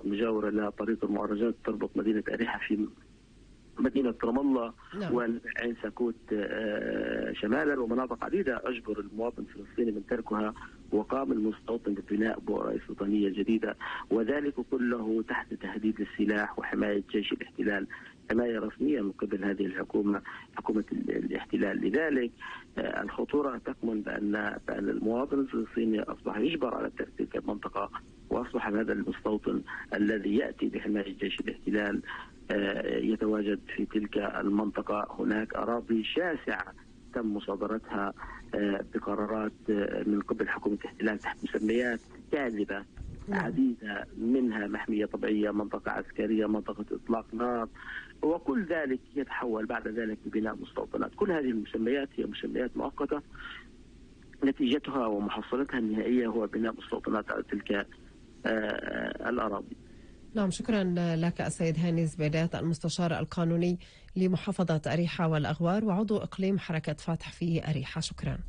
مجاورة لطريق المعرجات تربط مدينة أريحة في مدينة رام الله وعين ساكوت شمالا، ومناطق عديدة أجبر المواطن الفلسطيني من تركها، وقام المستوطن ببناء بؤرة استيطانية جديدة، وذلك كله تحت تهديد السلاح وحماية جيش الاحتلال، حماية رسمية من قبل هذه الحكومة، حكومة الاحتلال. لذلك الخطورة تكمن بأن المواطن الفلسطيني أصبح يجبر على ترك تلك المنطقة، وأصبح هذا المستوطن الذي يأتي بحماية جيش الاحتلال يتواجد في تلك المنطقة. هناك أراضي شاسعة تم مصادرتها بقرارات من قبل حكومة الاحتلال تحت مسميات كاذبة عديدة، منها محمية طبيعية، منطقة عسكرية، منطقة إطلاق نار، وكل ذلك يتحول بعد ذلك ببناء مستوطنات. كل هذه المسميات هي مسميات مؤقتة، نتيجتها ومحصلتها النهائية هو بناء مستوطنات على تلك الأراضي. نعم، شكرا لك السيد هاني زبيدات، المستشار القانوني لمحافظة أريحة والأغوار وعضو إقليم حركة فتح في أريحة. شكرا.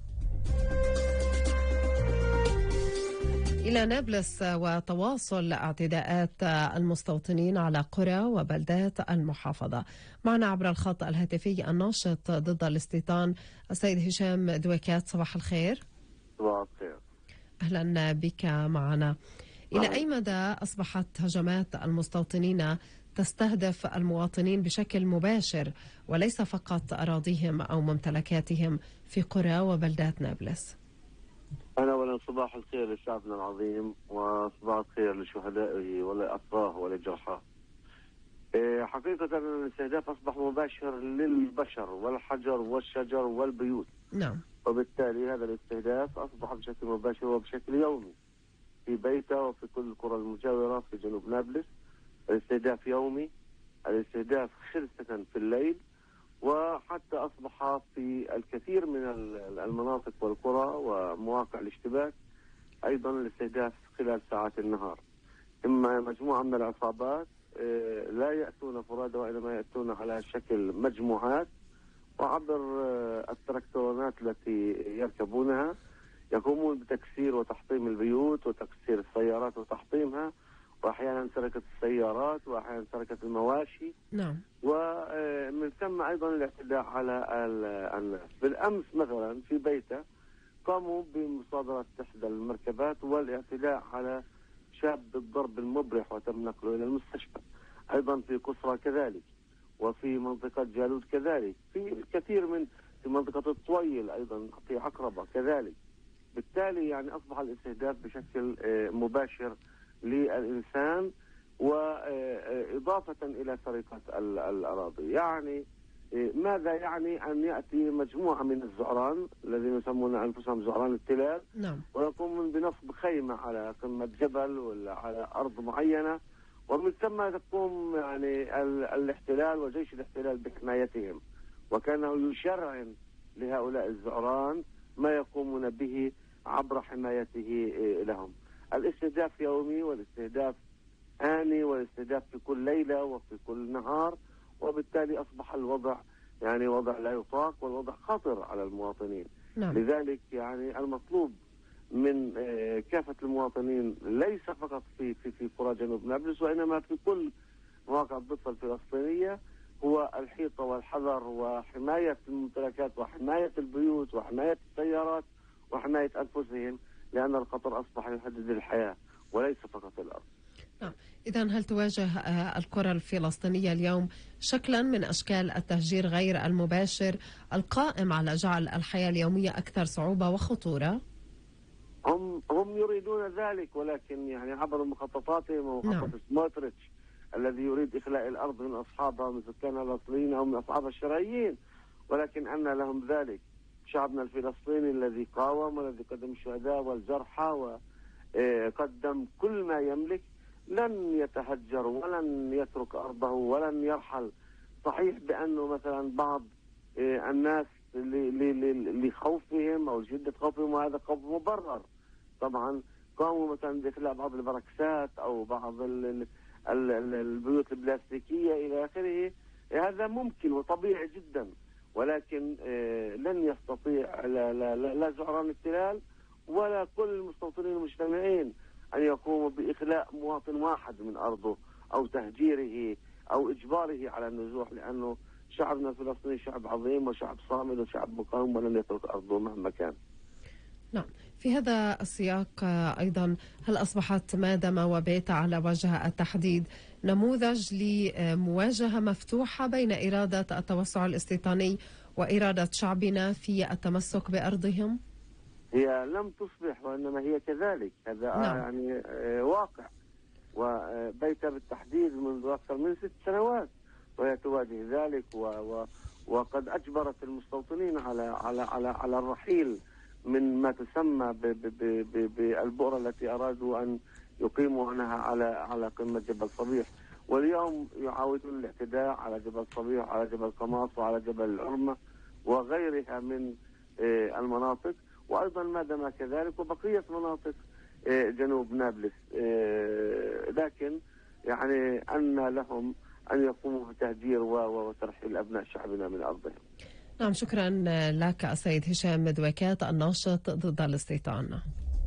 إلى نابلس وتواصل اعتداءات المستوطنين على قرى وبلدات المحافظة. معنا عبر الخط الهاتفي الناشط ضد الاستيطان السيد هشام دويكات. صباح الخير. صباح الخير. أهلا بك معنا. إلى أي مدى أصبحت هجمات المستوطنين تستهدف المواطنين بشكل مباشر وليس فقط أراضيهم أو ممتلكاتهم في قرى وبلدات نابلس؟ أولا صباح الخير لشعبنا العظيم، وصباح الخير لشهدائه ولأسراه ولجرحاه. حقيقة الاستهداف أصبح مباشر للبشر والحجر والشجر والبيوت. نعم. وبالتالي هذا الاستهداف أصبح بشكل مباشر وبشكل يومي في بيته وفي كل القرى المجاورة في جنوب نابلس. الاستهداف يومي، الاستهداف خلسة في الليل، وحتى أصبح في الكثير من المناطق والقرى ومواقع الاشتباك أيضا الاستهداف خلال ساعات النهار. إما مجموعة من العصابات لا يأتون فرادى وإنما يأتون على شكل مجموعات، وعبر التراكتورات التي يركبونها يقومون بتكسير وتحطيم البيوت وتكسير السيارات وتحطيمها، وأحيانا سرقة السيارات وأحيانا سرقة المواشي. نعم. ومن ثم أيضا الاعتداء على الناس. بالأمس مثلا في بيته قاموا بمصادرة إحدى المركبات والاعتداء على شاب بالضرب المبرح وتم نقله إلى المستشفى. أيضا في قصرى كذلك، وفي منطقة جالوت كذلك، في الكثير في منطقة الطويل أيضا، في عقربة كذلك. بالتالي يعني أصبح الاستهداف بشكل مباشر للإنسان، وإضافة إلى سرقة الأراضي. يعني ماذا يعني أن يأتي مجموعة من الزعران الذين يسمون أنفسهم زعران التلال، نعم، ويقومون بنصب خيمة على قمة جبل ولا على أرض معينة، ومن ثم تقوم يعني الاحتلال وجيش الاحتلال بحمايتهم، وكانه يشرعن لهؤلاء الزعران ما يقومون به عبر حمايته لهم. الاستهداف يومي، والاستهداف آني، والاستهداف في كل ليلة وفي كل نهار، وبالتالي أصبح الوضع يعني وضع لا يطاق، والوضع خطر على المواطنين. نعم. لذلك يعني المطلوب من كافة المواطنين ليس فقط في قرى جنوب نابلس، وإنما في كل مواقع الضفة الفلسطينية هو الحيطة والحذر وحماية الممتلكات وحماية البيوت وحماية السيارات وحماية أنفسهم، لأن الخطر أصبح يهدد الحياة وليس فقط الأرض. نعم. إذا هل تواجه القرى الفلسطينية اليوم شكلا من أشكال التهجير غير المباشر القائم على جعل الحياة اليومية أكثر صعوبة وخطورة؟ هم يريدون ذلك، ولكن يعني عبر مخططاتهم ومخطط سموتريتش الذي يريد إخلاء الأرض من أصحابها، من سكانها الأصليين أو من أصحابها الشرعيين، ولكن أن لهم ذلك. شعبنا الفلسطيني الذي قاوم والذي قدم الشهداء والجرحى وقدم كل ما يملك لن يتهجر ولن يترك أرضه ولن يرحل. صحيح بأنه مثلا بعض الناس لخوفهم أو شدة خوفهم، وهذا خوف مبرر طبعا، قاموا مثلا بإخلاء بعض البراكسات أو بعض البيوت البلاستيكية إلى آخره. هذا ممكن وطبيعي جدا، ولكن لن يستطيع لا زعران التلال ولا كل المستوطنين المجتمعين أن يقوموا بإخلاء مواطن واحد من أرضه أو تهجيره أو إجباره على النزوح، لأنه شعبنا الفلسطيني شعب عظيم وشعب صامد وشعب مقاوم ولن يترك أرضه مهما كان. نعم، في هذا السياق أيضا هل أصبحت مادما وبيت على وجه التحديد نموذج لمواجهة مفتوحة بين إرادة التوسع الاستيطاني وإرادة شعبنا في التمسك بأرضهم؟ هي لم تصبح وإنما هي كذلك، هذا نعم. يعني واقع. وبيتها بالتحديد منذ أكثر من 6 سنوات وهي تواجه ذلك، وقد أجبرت المستوطنين على الرحيل من ما تسمى بالبؤرة التي أرادوا أن يقيموا عنها على قمة جبل صبيح، واليوم يعاودون الاعتداء على جبل صبيح وعلى جبل قماص وعلى جبل العرمة وغيرها من المناطق، وأيضا مادما كذلك وبقية مناطق جنوب نابلس. لكن يعني أن لهم أن يقوموا بتهجير وترحيل أبناء شعبنا من أرضهم. نعم، شكرا لك السيد هشام مدوكات الناشط ضد الاستيطان.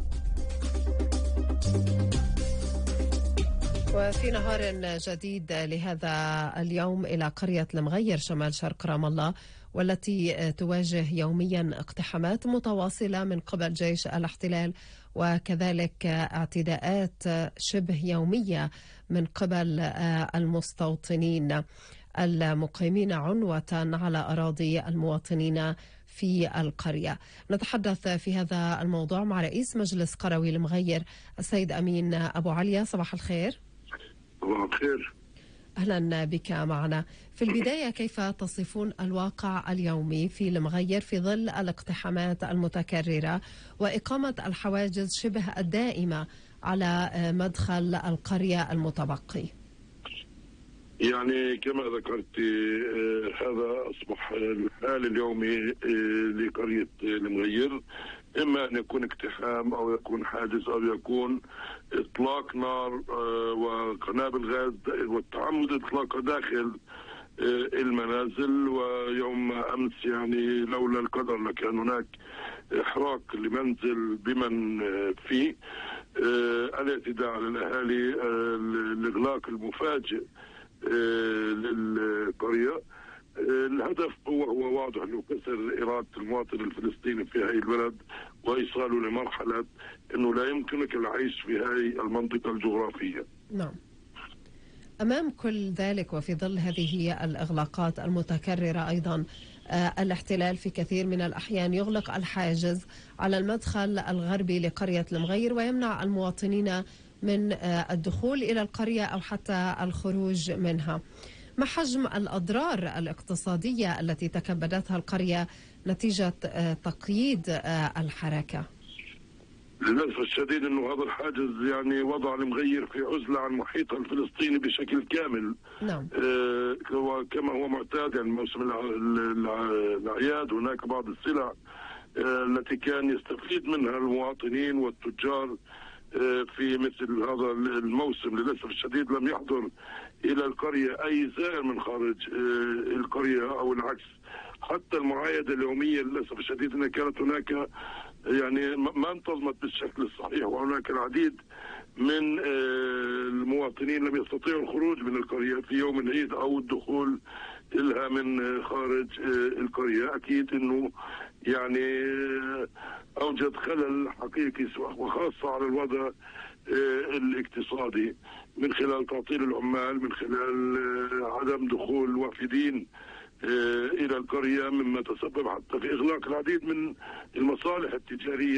وفي نهار جديد لهذا اليوم إلى قرية المغير شمال شرق رام الله، والتي تواجه يوميا اقتحامات متواصلة من قبل جيش الاحتلال، وكذلك اعتداءات شبه يومية من قبل المستوطنين المقيمين عنوة على أراضي المواطنين في القرية. نتحدث في هذا الموضوع مع رئيس مجلس قروي المغير السيد أمين أبو عليا. صباح الخير. صباح الخير، أهلا بك معنا. في البداية، كيف تصفون الواقع اليومي في المغير في ظل الاقتحامات المتكررة وإقامة الحواجز شبه الدائمة على مدخل القرية المتبقي؟ يعني كما ذكرت هذا أصبح الحال اليومي لقرية المغير، إما أن يكون اقتحام أو يكون حاجز أو يكون إطلاق نار وقنابل غاز والتعمد إطلاقها داخل المنازل. ويوم أمس يعني لولا القدر لكان هناك إحراق لمنزل بمن فيه، الاعتداء على الأهالي، الإغلاق المفاجئ للقرية. الهدف هو واضح، انه كسر إرادة المواطن الفلسطيني في هذه البلد وإيصاله لمرحلة أنه لا يمكنك العيش في هذه المنطقة الجغرافية. نعم. أمام كل ذلك وفي ظل هذه الإغلاقات المتكررة أيضا، الاحتلال في كثير من الأحيان يغلق الحاجز على المدخل الغربي لقرية المغير ويمنع المواطنين من الدخول إلى القرية أو حتى الخروج منها. ما حجم الأضرار الاقتصادية التي تكبدتها القرية نتيجة تقييد الحركة؟ للأسف الشديد أنه هذا الحاجز يعني وضع المغير في عزلة عن محيطها الفلسطيني بشكل كامل. نعم. كما هو معتاد، يعني موسم الأعياد هناك بعض السلع التي كان يستفيد منها المواطنين والتجار في مثل هذا الموسم. للأسف الشديد لم يحضر إلى القرية أي زائر من خارج القرية أو العكس. حتى المعايدة اليومية للأسف الشديد أنها كانت هناك يعني ما انتظمت بالشكل الصحيح، وهناك العديد من المواطنين لم يستطيعوا الخروج من القرية في يوم العيد أو الدخول لها من خارج القرية. أكيد أنه يعني أوجد خلل حقيقي وخاصة على الوضع الاقتصادي من خلال تعطيل العمال، من خلال عدم دخول وافدين إلى القرية، مما تسبب حتى في إغلاق العديد من المصالح التجارية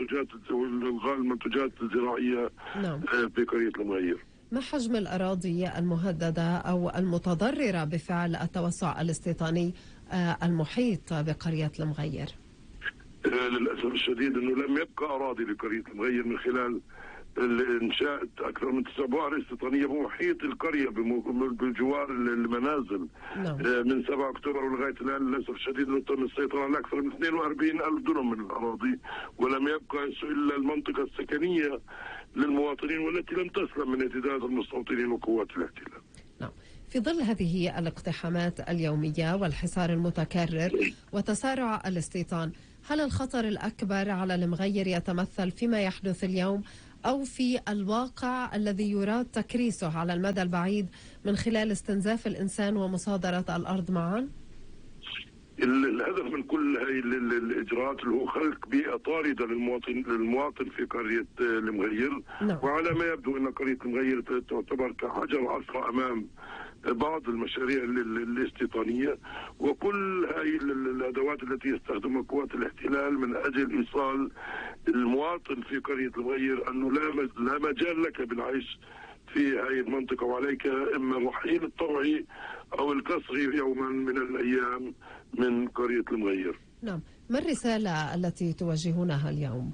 والمنتجات الزراعية في قرية المغير. ما حجم الأراضي المهددة أو المتضررة بفعل التوسع الاستيطاني المحيط بقرية المغير؟ للأسف الشديد أنه لم يبقى أراضي لقرية المغير من خلال الإنشاء أكثر من 9 بؤر استيطانية بمحيط القرية بجوار المنازل. من 7 أكتوبر ولغاية الآن للأسف الشديد أنه تم السيطرة على أكثر من 42,000 دونم من الأراضي، ولم يبقى إلا المنطقة السكنية للمواطنين والتي لم تسلم من اعتداءات المستوطنين وقوات الاحتلال. نعم. في ظل هذه الاقتحامات اليومية والحصار المتكرر وتسارع الاستيطان، هل الخطر الأكبر على المغير يتمثل فيما يحدث اليوم أو في الواقع الذي يراد تكريسه على المدى البعيد من خلال استنزاف الإنسان ومصادرة الأرض معا؟ الهدف من كل هذه الاجراءات اللي هو خلق بيئه طارده للمواطن في قريه المغير. وعلى ما يبدو ان قريه المغير تعتبر كحجر عثرة امام بعض المشاريع الاستيطانيه، وكل هذه الادوات التي يستخدمها قوات الاحتلال من اجل ايصال المواطن في قريه المغير انه لا مجال لك بالعيش في هذه المنطقه، وعليك اما الرحيل الطوعي او القصر يوما من الايام من قرية المغير. نعم، ما الرسالة التي توجهونها اليوم؟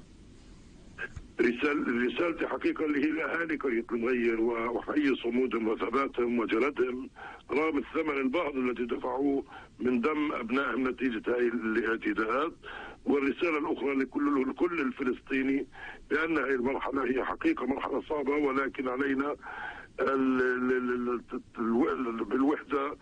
رسالتي حقيقة اللي هي لأهالي قرية المغير، وأحيي صمودهم وثباتهم وجلدهم رغم الثمن الباهظ الذي دفعوه من دم أبنائهم نتيجة هذه الاعتداءات. والرسالة الأخرى لكل الفلسطيني بأن هذه المرحلة هي حقيقة مرحلة صعبة، ولكن علينا بالوحدة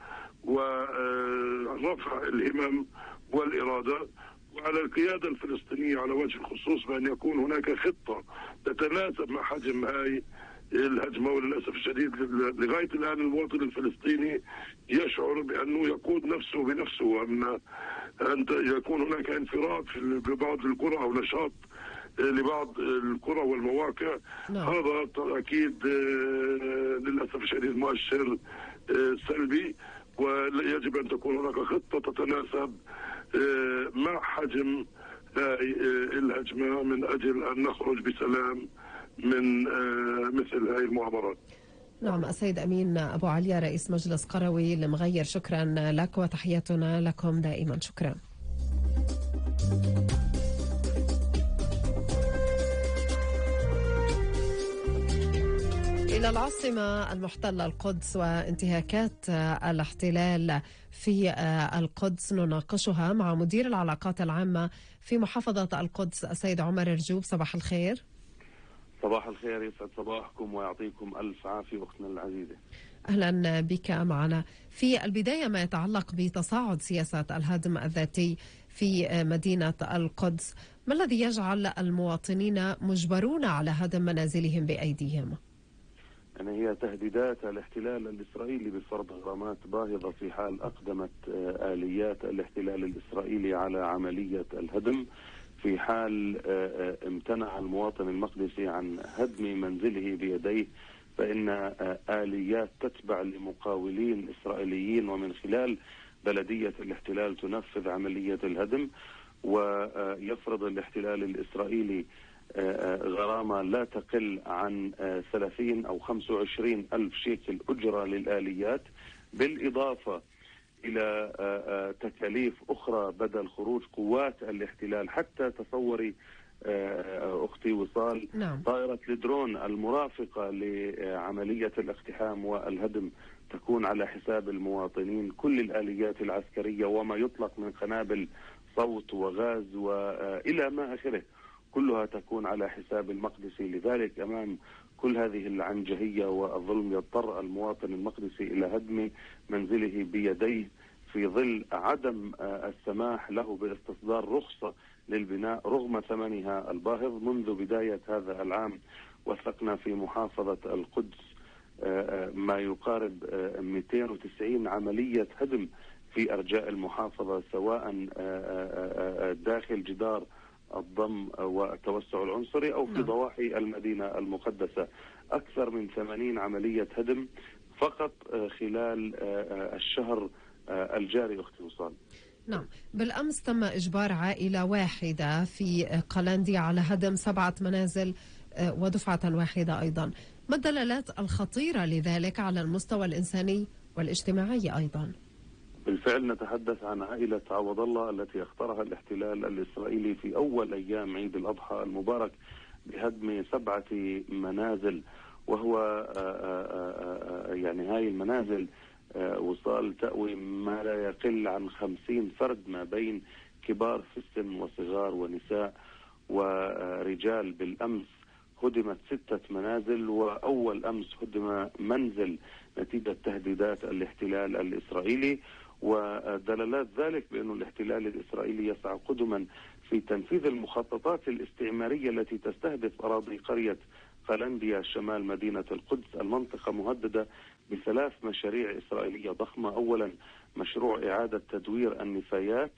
ورفع الهمم والإرادة، وعلى القيادة الفلسطينية على وجه الخصوص بأن يكون هناك خطة تتناسب مع حجم هاي الهجمة. وللأسف الشديد لغاية الآن المواطن الفلسطيني يشعر بأنه يقود نفسه بنفسه، وأن يكون هناك انفراد في بعض القرى أو نشاط لبعض القرى والمواقع. هذا أكيد للأسف الشديد مؤشر سلبي، ويجب أن تكون هناك خطة تتناسب مع حجم الهجمة من أجل أن نخرج بسلام من مثل هذه المؤامرات. نعم، السيد أمين أبو عليا رئيس مجلس قروي المغير، شكرا لك وتحياتنا لكم دائما. شكرا. إلى العاصمة المحتلة القدس وانتهاكات الاحتلال في القدس نناقشها مع مدير العلاقات العامة في محافظة القدس السيد عمر رجوب. صباح الخير. صباح الخير، يسعد صباحكم ويعطيكم ألف عافية أختنا العزيزة. أهلا بك معنا. في البداية ما يتعلق بتصاعد سياسة الهدم الذاتي في مدينة القدس، ما الذي يجعل المواطنين مجبرون على هدم منازلهم بأيديهم؟ يعني هي تهديدات الاحتلال الإسرائيلي بفرض غرامات باهظة في حال أقدمت آليات الاحتلال الإسرائيلي على عملية الهدم، في حال امتنع المواطن المقدسي عن هدم منزله بيديه فإن آليات تتبع لمقاولين إسرائيليين ومن خلال بلدية الاحتلال تنفذ عملية الهدم. ويفرض الاحتلال الإسرائيلي غرامة لا تقل عن 30 أو 25 ألف شيكل أجرة للآليات، بالإضافة إلى تكاليف أخرى بدل خروج قوات الاحتلال. حتى تصوري أختي وصال، طائرة الدرون المرافقة لعملية الاقتحام والهدم تكون على حساب المواطنين. كل الآليات العسكرية وما يطلق من قنابل صوت وغاز وإلى ما آخره كلها تكون على حساب المقدسي. لذلك أمام كل هذه العنجهية والظلم يضطر المواطن المقدسي إلى هدم منزله بيديه في ظل عدم السماح له باستصدار رخصة للبناء رغم ثمنها الباهظ. منذ بداية هذا العام وثقنا في محافظة القدس ما يقارب 290 عملية هدم في أرجاء المحافظة، سواء داخل جدار الضم والتوسع العنصري أو في ضواحي المدينة المقدسة. أكثر من 80 عملية هدم فقط خلال الشهر الجاري أختي وصال. نعم، بالأمس تم إجبار عائلة واحدة في قلندية على هدم 7 منازل ودفعة واحدة أيضا. ما الدلالات الخطيرة لذلك على المستوى الإنساني والاجتماعي أيضا؟ بالفعل نتحدث عن عائلة عوض الله التي اختارها الاحتلال الإسرائيلي في أول أيام عيد الأضحى المبارك بهدم 7 منازل، وهو يعني هاي المنازل وصال تأوي ما لا يقل عن 50 فرد ما بين كبار في السن وصغار ونساء ورجال. بالأمس هدمت 6 منازل، وأول أمس هدم منزل نتيجة تهديدات الاحتلال الإسرائيلي. ودلالات ذلك بأن الاحتلال الإسرائيلي يسعى قدما في تنفيذ المخططات الاستعمارية التي تستهدف أراضي قرية قلنديا شمال مدينة القدس. المنطقة مهددة بثلاث مشاريع إسرائيلية ضخمة. أولا مشروع إعادة تدوير النفايات،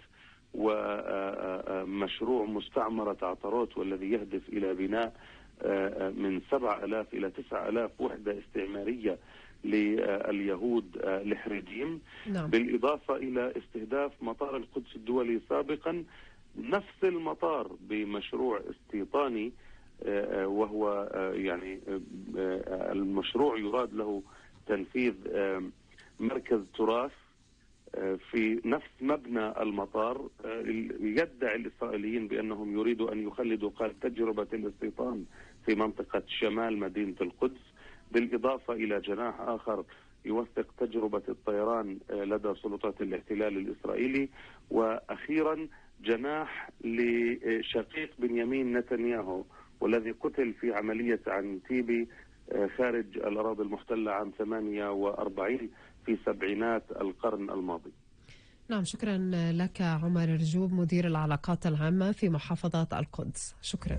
ومشروع مستعمرة عطروت والذي يهدف إلى بناء من 7,000 إلى 9,000 وحدة استعمارية لليهود الحريديم. نعم. بالإضافة إلى استهداف مطار القدس الدولي سابقا، نفس المطار بمشروع استيطاني، وهو يعني المشروع يراد له تنفيذ مركز تراث في نفس مبنى المطار. يدعي الإسرائيليين بأنهم يريدوا أن يخلدوا تجربة الاستيطان في منطقة شمال مدينة القدس، بالإضافة إلى جناح آخر يوثق تجربة الطيران لدى سلطات الاحتلال الإسرائيلي، وأخيرا جناح لشقيق بنيامين نتنياهو والذي قتل في عملية عنتيبي خارج الأراضي المحتلة عام 48 في سبعينات القرن الماضي. نعم، شكرا لك عمر رجوب، مدير العلاقات العامة في محافظة القدس. شكرا.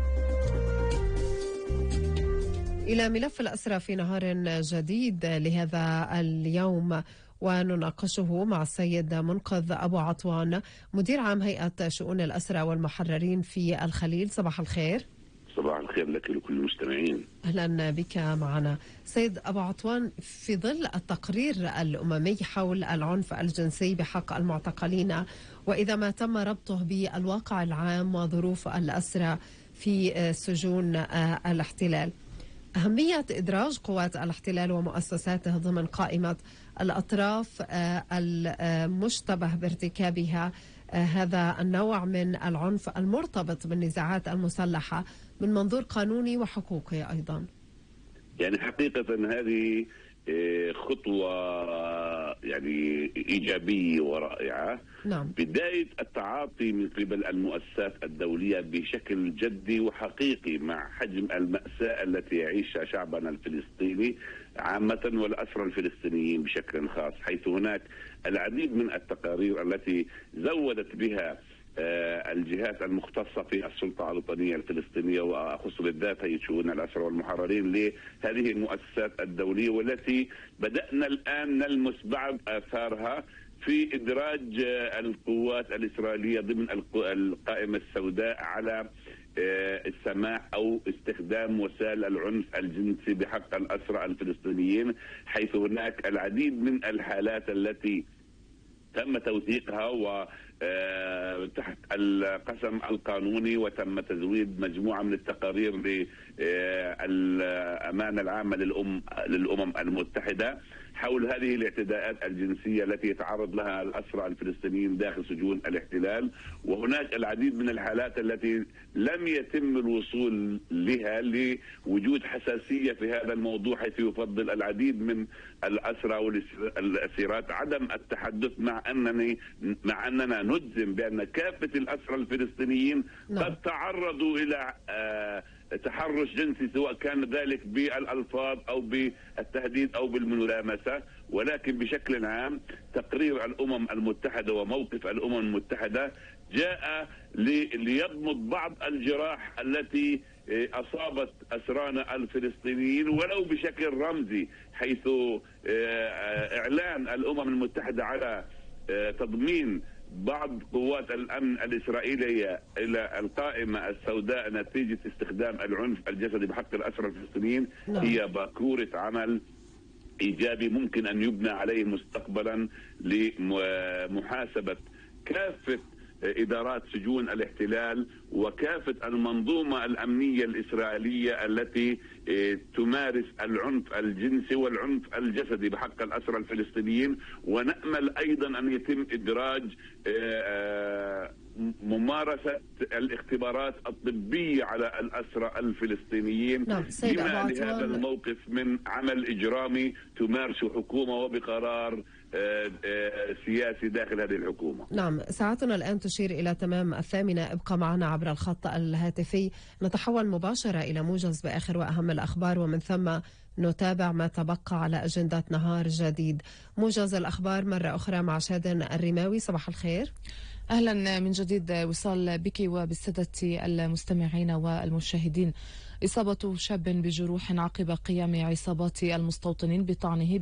إلى ملف الأسرى في نهار جديد لهذا اليوم، ونناقشه مع السيد منقذ أبو عطوان، مدير عام هيئة شؤون الأسرى والمحررين في الخليل. صباح الخير. صباح الخير لك ولكل المستمعين. أهلا بك معنا. سيد أبو عطوان، في ظل التقرير الأممي حول العنف الجنسي بحق المعتقلين، وإذا ما تم ربطه بالواقع العام وظروف الأسرى في سجون الاحتلال، أهمية إدراج قوات الاحتلال ومؤسساته ضمن قائمة الأطراف المشتبه بارتكابها هذا النوع من العنف المرتبط بالنزاعات المسلحة من منظور قانوني وحقوقي أيضا. يعني حقيقة هذه خطوة يعني إيجابية ورائعة. نعم. بداية التعاطي من قبل المؤسسات الدولية بشكل جدي وحقيقي مع حجم المأساة التي يعيشها شعبنا الفلسطيني عامة والأسرى الفلسطينيين بشكل خاص، حيث هناك العديد من التقارير التي زودت بها الجهات المختصة في السلطة الوطنية الفلسطينية، وأخص بالذات هيئة شؤون الأسرى والمحررين لهذه المؤسسات الدولية، والتي بدأنا الآن نلمس بعض آثارها في إدراج القوات الإسرائيلية ضمن القائمة السوداء على السماح أو استخدام وسائل العنف الجنسي بحق الأسرى الفلسطينيين، حيث هناك العديد من الحالات التي تم توثيقها وتحت القسم القانوني، وتم تزويد مجموعة من التقارير للأمانة العامة للأمم المتحدة حول هذه الاعتداءات الجنسية التي يتعرض لها الأسرى الفلسطينيين داخل سجون الاحتلال. وهناك العديد من الحالات التي لم يتم الوصول لها لوجود حساسية في هذا الموضوع، حيث يفضل العديد من الأسرى والأسيرات عدم التحدث مع أننا نجزم بأن كافة الأسرى الفلسطينيين قد تعرضوا إلى تحرش جنسي، سواء كان ذلك بالألفاظ أو بالتهديد أو بالملامسة. ولكن بشكل عام تقرير الأمم المتحدة وموقف الأمم المتحدة جاء ليضمد بعض الجراح التي أصابت أسرانا الفلسطينيين ولو بشكل رمزي، حيث إعلان الأمم المتحدة على تضمين بعض قوات الأمن الإسرائيلية إلى القائمة السوداء نتيجة استخدام العنف الجسدي بحق الأسرى الفلسطينيين هي باكورة عمل إيجابي ممكن أن يبنى عليه مستقبلا لمحاسبة كافة إدارات سجون الاحتلال وكافة المنظومة الأمنية الإسرائيلية التي تمارس العنف الجنسي والعنف الجسدي بحق الأسرى الفلسطينيين. ونأمل أيضا أن يتم إدراج ممارسة الاختبارات الطبية على الأسرى الفلسطينيين بما لهذا الموقف من عمل إجرامي تمارسه حكومة وبقرار سياسي داخل هذه الحكومة. نعم، ساعتنا الآن تشير إلى تمام 8. ابقى معنا عبر الخط الهاتفي، نتحول مباشرة إلى موجز بآخر وأهم الأخبار، ومن ثم نتابع ما تبقى على أجندة نهار جديد. موجز الأخبار مرة أخرى مع شادن الرماوي. صباح الخير. أهلا من جديد وصال بك وبالسادة المستمعين والمشاهدين. إصابة شاب بجروح عقب قيام عصابات المستوطنين بطعنه